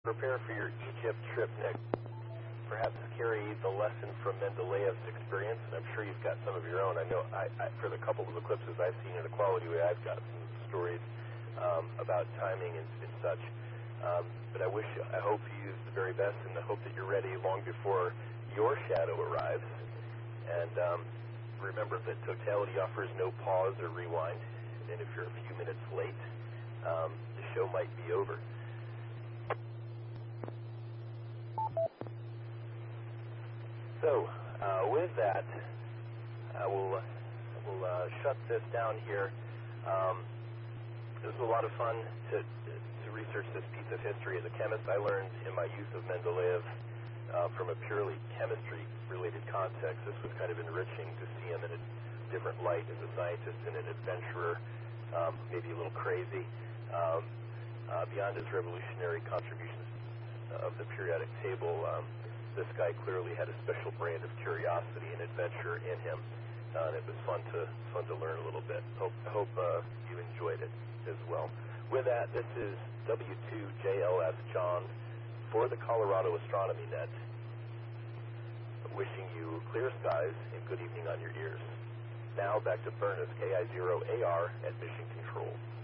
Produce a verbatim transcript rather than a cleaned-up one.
Prepare for your Egypt trip next. Perhaps carry the lesson from Mendeleev's experience, and I'm sure you've got some of your own. I know I, I, for the couple of eclipses I've seen in Equality Way, I've got some stories um, about timing and, and such. Um, but I wish, I hope you use the very best, and I hope that you're ready long before your shadow arrives. And um, remember that totality offers no pause or rewind, and if you're a few minutes late, um, the show might be over. So, uh, with that, I will will uh, shut this down here. Um, it was a lot of fun to to research this piece of history. As a chemist, I learned in my use of Mendeleev uh, from a purely chemistry-related context. This was kind of enriching to see him in a different light as a scientist and an adventurer, um, maybe a little crazy. Um, uh, beyond his revolutionary contributions of the periodic table, um, this guy clearly had a special brand of curiosity and adventure in him, uh, and it was fun to fun to learn a little bit. Hope hope uh, you enjoyed it as well. With that, this is W two J L S John for the Colorado Astronomy Net, wishing you clear skies and good evening on your ears. Now back to Furnace K I zero A R at Mission Control.